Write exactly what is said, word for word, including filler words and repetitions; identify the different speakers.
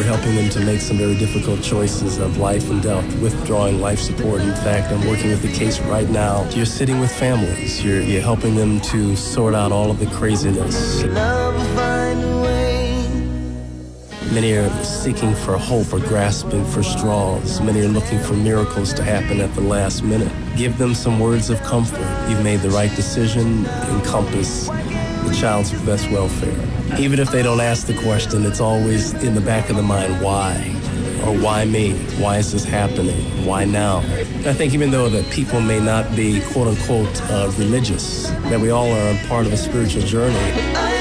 Speaker 1: helping them to make some very difficult choices of life and death, withdrawing life support. In fact, I'm working with the case right now. You're sitting with families. You're, you're helping them to sort out all of the craziness.
Speaker 2: Love will find a way.
Speaker 1: Many are seeking for hope or grasping for straws. Many are looking for miracles to happen at the last minute. Give them some words of comfort. You've made the right decision. Encompass the child's best welfare. Even if they don't ask the question, it's always in the back of the mind, why? Or why me? Why is this happening? Why now? I think even though that people may not be quote-unquote uh, religious, that we all are a part of a spiritual journey.